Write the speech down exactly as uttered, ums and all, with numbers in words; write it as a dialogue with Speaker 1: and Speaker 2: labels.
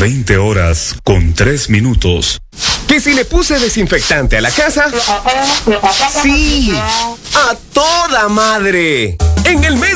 Speaker 1: veinte horas con tres minutos.
Speaker 2: ¿Que si le puse desinfectante a la casa? ¡Sí! ¡A toda madre! En el mes